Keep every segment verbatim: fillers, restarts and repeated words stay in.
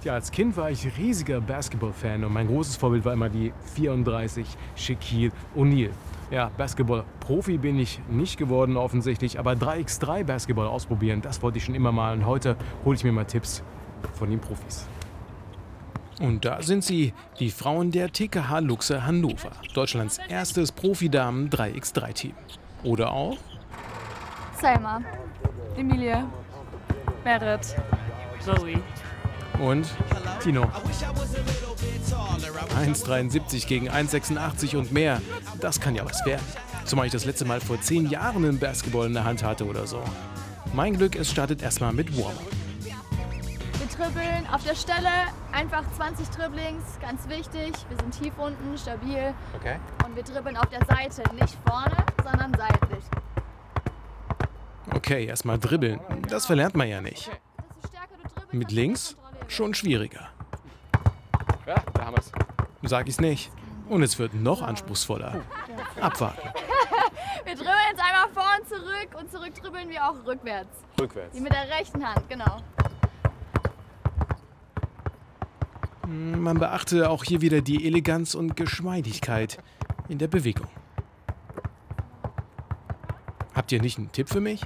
Ja, als Kind war ich riesiger Basketball-Fan und mein großes Vorbild war immer die vierunddreißig Shaquille O'Neal. Ja, Basketball-Profi bin ich nicht geworden offensichtlich, aber drei gegen drei Basketball ausprobieren, das wollte ich schon immer mal und heute hole ich mir mal Tipps von den Profis. Und da sind sie, die Frauen der T K H Luxe Hannover, Deutschlands erstes Profi-Damen drei gegen drei Team. Oder auch Selma, Emilie, Merit, Zoe und Tino. eins Komma dreiundsiebzig gegen eins Komma sechsundachtzig und mehr. Das kann ja was werden. Zumal ich das letzte Mal vor zehn Jahren einen Basketball in der Hand hatte oder so. Mein Glück, es startet erstmal mit Warm-up. wir dribbeln auf der Stelle, einfach zwanzig Dribblings, ganz wichtig. Wir sind tief unten, stabil Okay. und wir dribbeln auf der Seite, nicht vorne, sondern seitlich. Okay, erstmal dribbeln. Das verlernt man ja nicht. Desto stärker du dribbelst, Mit desto links mehr Kontrolle. schon schwieriger. Ja, da haben wir es. Sag ich's nicht. Und es wird noch anspruchsvoller. Abwarten. Wir dribbeln jetzt einmal vor und zurück und zurück dribbeln wir auch rückwärts. Rückwärts. Wie mit der rechten Hand, genau. Man beachte auch hier wieder die Eleganz und Geschmeidigkeit in der Bewegung. Habt ihr nicht einen Tipp für mich?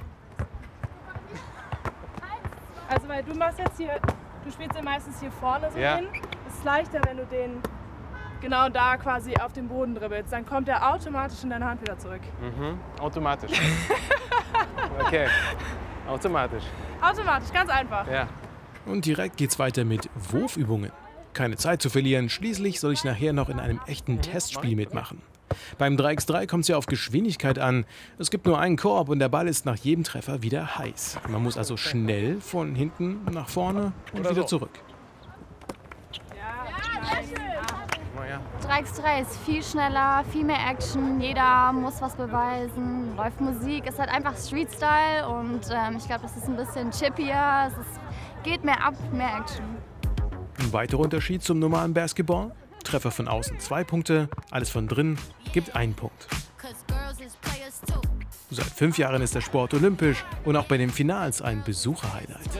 Also weil du machst jetzt hier, du spielst den meistens hier vorne so Ja. hin. Es ist leichter, wenn du den genau da quasi auf den Boden dribbelst. Dann kommt er automatisch in deine Hand wieder zurück. Mhm. Automatisch. Okay. Automatisch. Automatisch, ganz einfach. Ja. Und direkt geht's weiter mit Wurfübungen. Keine Zeit zu verlieren, schließlich soll ich nachher noch in einem echten Testspiel mitmachen. Beim drei gegen drei kommt es ja auf Geschwindigkeit an. Es gibt nur einen Korb und der Ball ist nach jedem Treffer wieder heiß. Man muss also schnell von hinten nach vorne und Oder wieder so. zurück. Na ja. drei gegen drei ist viel schneller, viel mehr Action, jeder muss was beweisen, läuft Musik, es ist halt einfach Street-Style und ähm, ich glaube, das ist ein bisschen chippier, es ist, geht mehr ab, mehr Action. Ein weiterer Unterschied zum normalen Basketball? Treffer von außen zwei Punkte, alles von drin gibt einen Punkt. Seit fünf Jahren ist der Sport olympisch und auch bei den Finals ein Besucherhighlight.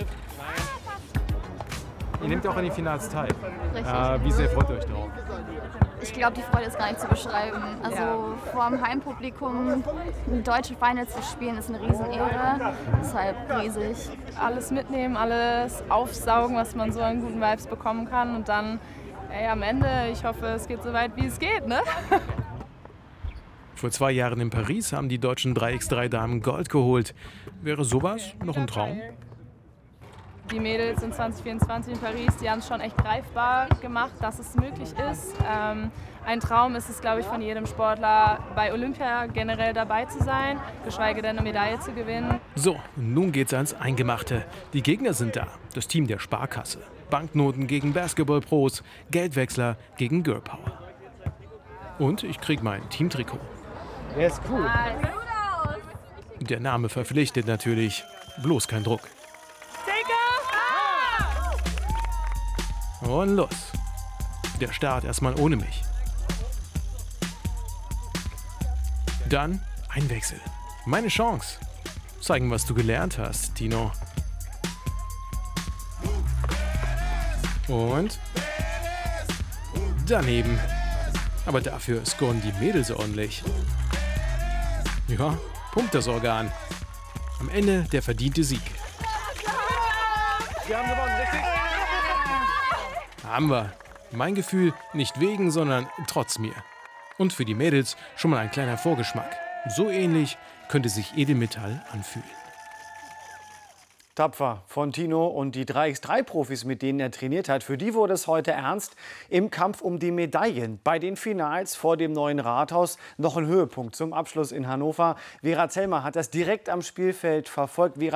Ihr nehmt auch an den Finals teil. Richtig. Äh, wie sehr freut ihr euch darauf? Ich glaube, die Freude ist gar nicht zu beschreiben. Also vor dem Heimpublikum deutsche Finals zu spielen, ist eine Riesenehre. Deshalb riesig. Alles mitnehmen, alles aufsaugen, was man so an guten Vibes bekommen kann. Und dann ey, am Ende, ich hoffe, es geht so weit, wie es geht, ne? Vor zwei Jahren in Paris haben die deutschen drei gegen drei Damen Gold geholt. Wäre sowas noch ein Traum? Die Mädels in zwanzig vierundzwanzig in Paris, die haben es schon echt greifbar gemacht, dass es möglich ist. Ähm, ein Traum ist es, glaube ich, von jedem Sportler, bei Olympia generell dabei zu sein, geschweige denn eine Medaille zu gewinnen. So, nun geht's ans Eingemachte. Die Gegner sind da. Das Team der Sparkasse. Banknoten gegen Basketball-Pros, Geldwechsler gegen Girl Power. Und ich krieg mein Teamtrikot. Der ist cool. Der Name verpflichtet natürlich. Bloß kein Druck. Und los. Der Start erstmal ohne mich. Dann ein Wechsel. Meine Chance. Zeigen, was du gelernt hast, Tino. Und daneben. Aber dafür scoren die Mädels ordentlich. Ja, pumpt das Organ. Am Ende der verdiente Sieg. Wir haben gewonnen, richtig? Haben wir. Mein Gefühl nicht wegen, sondern trotz mir. Und für die Mädels schon mal ein kleiner Vorgeschmack. So ähnlich könnte sich Edelmetall anfühlen. Tapfer von Tino und die drei gegen drei Profis, mit denen er trainiert hat. Für die wurde es heute ernst im Kampf um die Medaillen. Bei den Finals vor dem neuen Rathaus noch ein Höhepunkt zum Abschluss in Hannover. Vera Zellmer hat das direkt am Spielfeld verfolgt. Vera